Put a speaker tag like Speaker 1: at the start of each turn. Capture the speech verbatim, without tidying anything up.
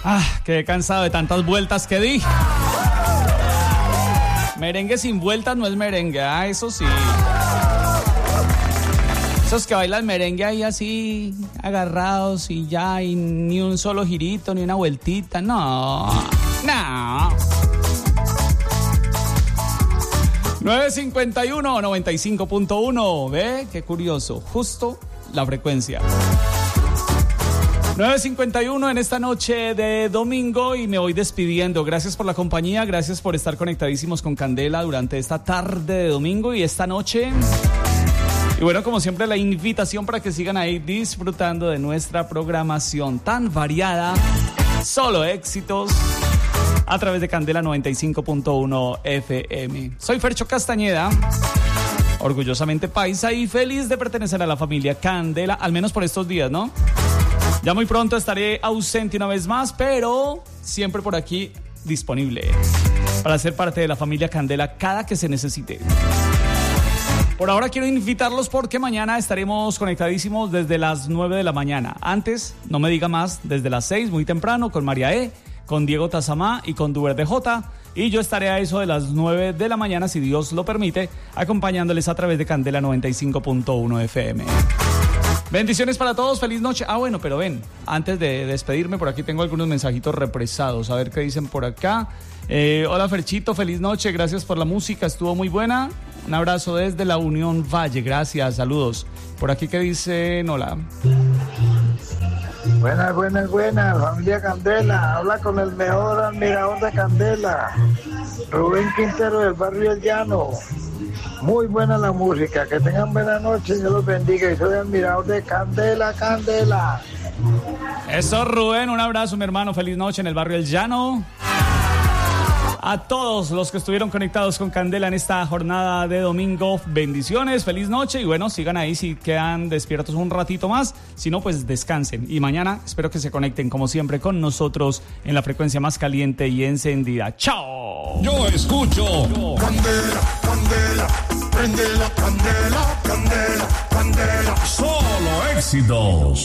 Speaker 1: Ah, quedé cansado de tantas vueltas que di. Merengue sin vueltas no es merengue, ah, eso sí. Esos que bailan merengue ahí así, agarrados y ya, y ni un solo girito, ni una vueltita, no, no. nueve cincuenta y uno, noventa y cinco punto uno, ve, qué curioso, justo la frecuencia. nueve cincuenta y uno en esta noche de domingo y me voy despidiendo. Gracias por la compañía, gracias por estar conectadísimos con Candela durante esta tarde de domingo y esta noche. Y bueno, como siempre, la invitación para que sigan ahí disfrutando de nuestra programación tan variada. Solo éxitos a través de Candela noventa y cinco punto uno F M. Soy Fercho Castañeda, orgullosamente paisa y feliz de pertenecer a la familia Candela, al menos por estos días, ¿no? Ya muy pronto estaré ausente una vez más, pero siempre por aquí disponible para ser parte de la familia Candela cada que se necesite. Por ahora quiero invitarlos porque mañana estaremos conectadísimos desde las nueve de la mañana. Antes, no me diga más, desde las seis, muy temprano, con María E., con Diego Tazamá y con Duber D J. Y yo estaré a eso de las nueve de la mañana, si Dios lo permite, acompañándoles a través de Candela noventa y cinco punto uno F M. Bendiciones para todos, feliz noche. Ah, bueno, pero ven, antes de despedirme, por aquí tengo algunos mensajitos represados. A ver qué dicen por acá. Eh, hola Ferchito, feliz noche, gracias por la música, estuvo muy buena. Un abrazo desde la Unión Valle, gracias, saludos. Por aquí que dicen, hola.
Speaker 2: Buenas, buenas, buenas, familia Candela. Habla con el mejor admirador de Candela, Rubén Quintero del barrio El Llano. Muy buena la música, que tengan buena noche, Dios los bendiga. Y soy admirador de Candela, Candela.
Speaker 1: Eso, Rubén, un abrazo, mi hermano, feliz noche en el barrio El Llano. A todos los que estuvieron conectados con Candela en esta jornada de domingo, bendiciones, feliz noche y bueno, sigan ahí si quedan despiertos un ratito más, si no pues descansen y mañana espero que se conecten como siempre con nosotros en la frecuencia más caliente y encendida. ¡Chao!
Speaker 3: Yo escucho Candela, Candela, prende la candela, Candela, Candela, solo éxitos.